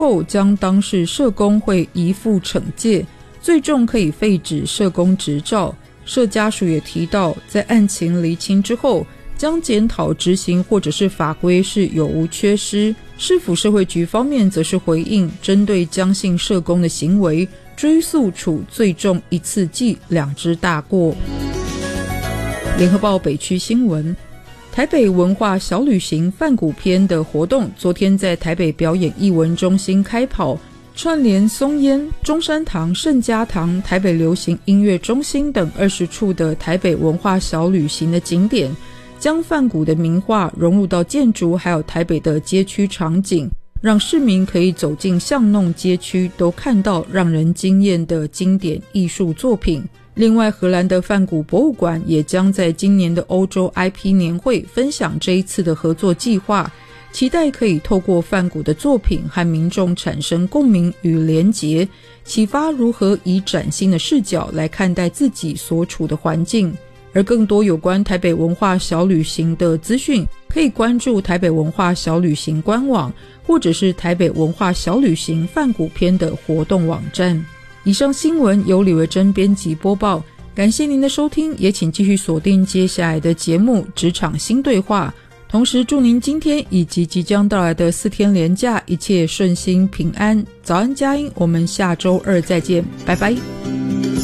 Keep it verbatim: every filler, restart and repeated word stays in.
后将当事社工会移付惩戒，最重可以废止社工执照。社家属也提到，在案情厘清之后，将检讨执行或者是法规是有无缺失。市府社会局方面则是回应，针对江姓社工的行为，追诉处最重一次记两支大过。联合报北区新闻，台北文化小旅行梵谷篇的活动昨天在台北表演艺文中心开跑，串联松烟、中山堂、圣家堂、台北流行音乐中心等二十处的台北文化小旅行的景点，将梵谷的名画融入到建筑还有台北的街区场景，让市民可以走进巷弄街区都看到让人惊艳的经典艺术作品。另外，荷兰的梵谷博物馆也将在今年的欧洲 I P 年会分享这一次的合作计划，期待可以透过梵谷的作品和民众产生共鸣与连结，启发如何以崭新的视角来看待自己所处的环境。而更多有关台北文化小旅行的资讯，可以关注台北文化小旅行官网，或者是台北文化小旅行梵谷篇的活动网站。以上新闻由李维珍编辑播报，感谢您的收听，也请继续锁定接下来的节目《职场新对话》，同时祝您今天以及即将到来的四天连假一切顺心平安。早安佳音，我们下周二再见，拜拜。